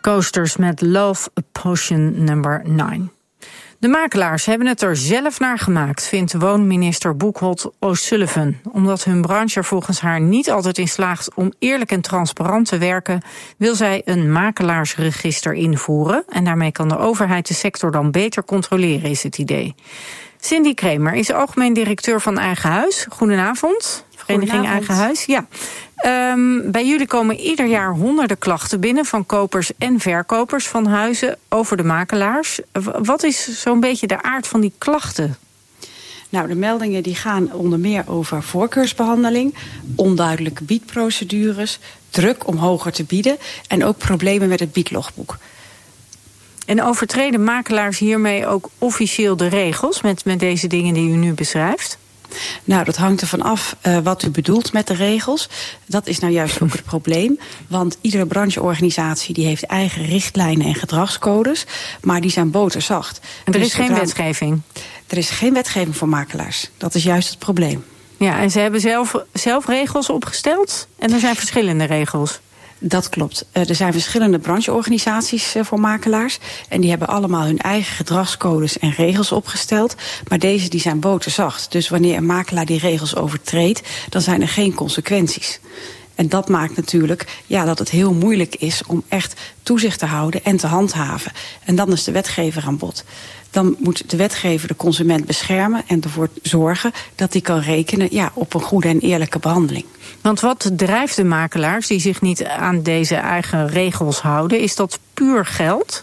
Coasters met Love Potion nummer 9. De makelaars hebben het er zelf naar gemaakt, vindt woonminister Boekholt O'Sullivan. Omdat hun branche er volgens haar niet altijd in slaagt om eerlijk en transparant te werken, wil zij een makelaarsregister invoeren. En daarmee kan de overheid de sector dan beter controleren, is het idee. Cindy Kremer is algemeen directeur van Eigen Huis. Goedenavond. Vereniging Eigen Huis. Ja. Bij jullie komen ieder jaar honderden klachten binnen van kopers en verkopers van huizen over de makelaars. Wat is zo'n beetje de aard van die klachten? Nou, de meldingen die gaan onder meer over voorkeursbehandeling, onduidelijke biedprocedures, druk om hoger te bieden en ook problemen met het biedlogboek. En overtreden makelaars hiermee ook officieel de regels met deze dingen die u nu beschrijft? Nou, dat hangt ervan af wat u bedoelt met de regels. Dat is nou juist ook het probleem. Want iedere brancheorganisatie die heeft eigen richtlijnen en gedragscodes, maar die zijn boterzacht. En er is geen wetgeving? Er is geen wetgeving voor makelaars. Dat is juist het probleem. Ja, en ze hebben zelf regels opgesteld? En er zijn verschillende regels? Dat klopt. Er zijn verschillende brancheorganisaties voor makelaars. En die hebben allemaal hun eigen gedragscodes en regels opgesteld. Maar deze die zijn boterzacht. Dus wanneer een makelaar die regels overtreedt, dan zijn er geen consequenties. En dat maakt natuurlijk dat het heel moeilijk is om echt toezicht te houden en te handhaven. En dan is de wetgever aan bod. Dan moet de wetgever de consument beschermen en ervoor zorgen dat hij kan rekenen op een goede en eerlijke behandeling. Want wat drijft de makelaars die zich niet aan deze eigen regels houden? Is dat puur geld?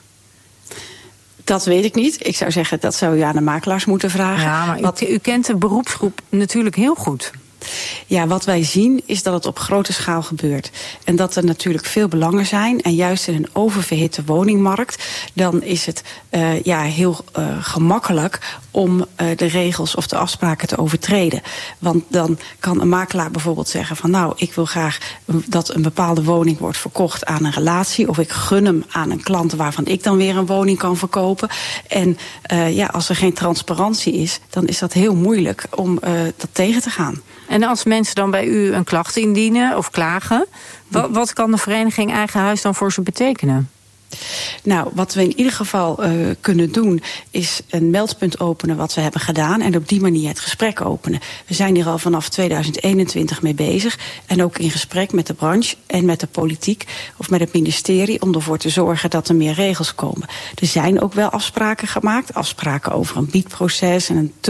Dat weet ik niet. Ik zou zeggen, dat zou u aan de makelaars moeten vragen. Ja, maar u kent de beroepsgroep natuurlijk heel goed. Ja, wat wij zien is dat het op grote schaal gebeurt. En dat er natuurlijk veel belangen zijn. En juist in een oververhitte woningmarkt, dan is het heel gemakkelijk om de regels of de afspraken te overtreden. Want dan kan een makelaar bijvoorbeeld zeggen van nou, ik wil graag dat een bepaalde woning wordt verkocht aan een relatie. Of ik gun hem aan een klant waarvan ik dan weer een woning kan verkopen. En als er geen transparantie is, dan is dat heel moeilijk om dat tegen te gaan. En als mensen dan bij u een klacht indienen of klagen, wat kan de vereniging Eigen Huis dan voor ze betekenen? Nou, wat we in ieder geval kunnen doen is een meldpunt openen wat we hebben gedaan en op die manier het gesprek openen. We zijn hier al vanaf 2021 mee bezig en ook in gesprek met de branche en met de politiek of met het ministerie om ervoor te zorgen dat er meer regels komen. Er zijn ook wel afspraken gemaakt, afspraken over een biedproces en een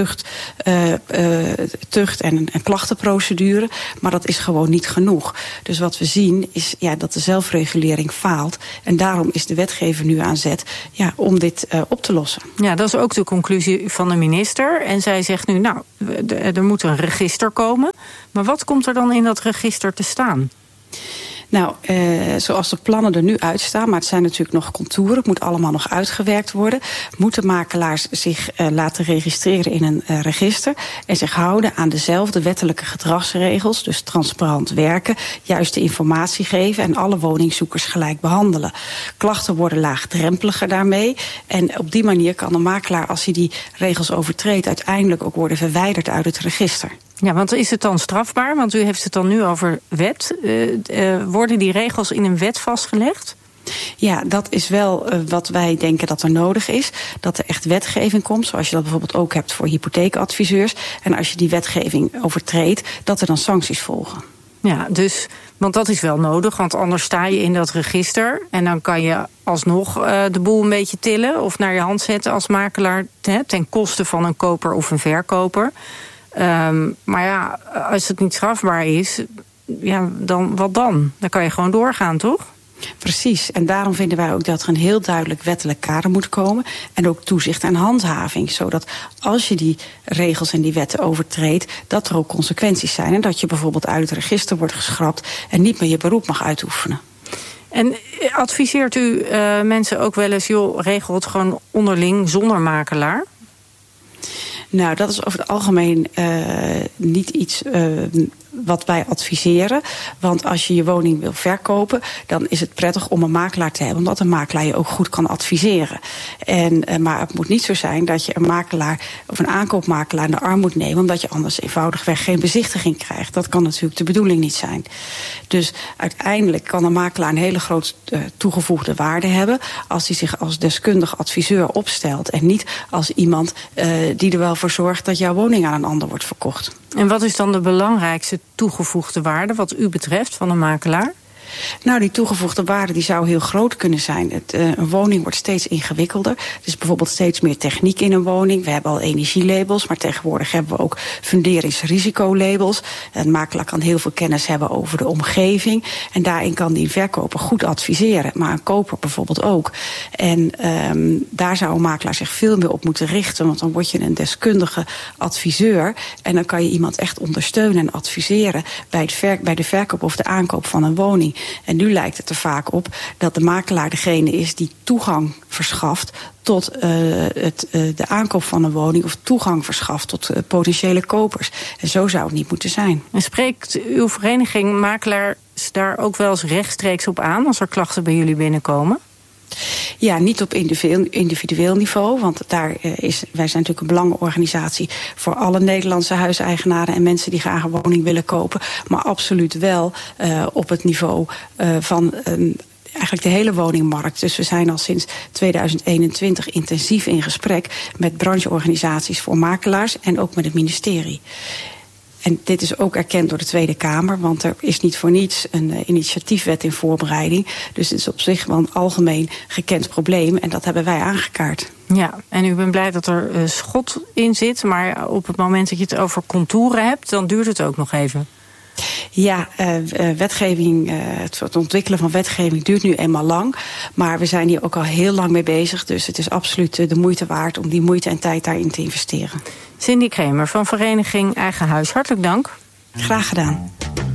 tucht en een klachtenprocedure, maar dat is gewoon niet genoeg. Dus wat we zien is dat de zelfregulering faalt en daarom is de wetgever nu aan zet om dit op te lossen. Ja, dat is ook de conclusie van de minister. En zij zegt nu, er moet een register komen. Maar wat komt er dan in dat register te staan? Nou, zoals de plannen er nu uitstaan, maar het zijn natuurlijk nog contouren, het moet allemaal nog uitgewerkt worden, moeten makelaars zich laten registreren in een register en zich houden aan dezelfde wettelijke gedragsregels, dus transparant werken, juiste informatie geven en alle woningzoekers gelijk behandelen. Klachten worden laagdrempeliger daarmee en op die manier kan de makelaar, als hij die regels overtreedt, uiteindelijk ook worden verwijderd uit het register. Ja, want is het dan strafbaar? Want u heeft het dan nu over wet. Worden die regels in een wet vastgelegd? Ja, dat is wel wat wij denken dat er nodig is. Dat er echt wetgeving komt, zoals je dat bijvoorbeeld ook hebt voor hypotheekadviseurs. En als je die wetgeving overtreedt, dat er dan sancties volgen. Ja, want dat is wel nodig, want anders sta je in dat register en dan kan je alsnog de boel een beetje tillen of naar je hand zetten als makelaar ten koste van een koper of een verkoper. Maar als het niet strafbaar is, dan wat dan? Dan kan je gewoon doorgaan, toch? Precies, en daarom vinden wij ook dat er een heel duidelijk wettelijk kader moet komen en ook toezicht en handhaving, zodat als je die regels en die wetten overtreedt, dat er ook consequenties zijn en dat je bijvoorbeeld uit het register wordt geschrapt en niet meer je beroep mag uitoefenen. En adviseert u mensen ook wel eens, regel het gewoon onderling zonder makelaar? Nou, dat is over het algemeen niet iets wat wij adviseren. Want als je je woning wil verkopen, dan is het prettig om een makelaar te hebben, omdat een makelaar je ook goed kan adviseren. Maar het moet niet zo zijn dat je een makelaar of een aankoopmakelaar in de arm moet nemen, omdat je anders eenvoudigweg geen bezichtiging krijgt. Dat kan natuurlijk de bedoeling niet zijn. Dus uiteindelijk kan een makelaar een hele grote toegevoegde waarde hebben als hij zich als deskundig adviseur opstelt en niet als iemand die er wel voor zorgt dat jouw woning aan een ander wordt verkocht. En wat is dan de belangrijkste toegevoegde waarde wat u betreft van een makelaar? Nou, die toegevoegde waarde die zou heel groot kunnen zijn. Een woning wordt steeds ingewikkelder. Er is bijvoorbeeld steeds meer techniek in een woning. We hebben al energielabels, maar tegenwoordig hebben we ook funderingsrisicolabels. Een makelaar kan heel veel kennis hebben over de omgeving. En daarin kan die verkoper goed adviseren. Maar een koper bijvoorbeeld ook. En daar zou een makelaar zich veel meer op moeten richten. Want dan word je een deskundige adviseur. En dan kan je iemand echt ondersteunen en adviseren bij de verkoop of de aankoop van een woning. En nu lijkt het er vaak op dat de makelaar degene is die toegang verschaft tot de aankoop van een woning of toegang verschaft tot potentiële kopers. En zo zou het niet moeten zijn. En spreekt uw vereniging makelaars daar ook wel eens rechtstreeks op aan als er klachten bij jullie binnenkomen? Ja, niet op individueel niveau, want wij zijn natuurlijk een belangenorganisatie voor alle Nederlandse huiseigenaren en mensen die graag een woning willen kopen, maar absoluut wel op het niveau van eigenlijk de hele woningmarkt. Dus we zijn al sinds 2021 intensief in gesprek met brancheorganisaties voor makelaars en ook met het ministerie. En dit is ook erkend door de Tweede Kamer, want er is niet voor niets een initiatiefwet in voorbereiding. Dus het is op zich wel een algemeen gekend probleem en dat hebben wij aangekaart. Ja, en u bent blij dat er schot in zit, maar op het moment dat je het over contouren hebt, dan duurt het ook nog even. Ja, wetgeving, het ontwikkelen van wetgeving duurt nu eenmaal lang. Maar we zijn hier ook al heel lang mee bezig. Dus het is absoluut de moeite waard om die moeite en tijd daarin te investeren. Cindy Kremer van vereniging Eigen Huis, hartelijk dank. Graag gedaan.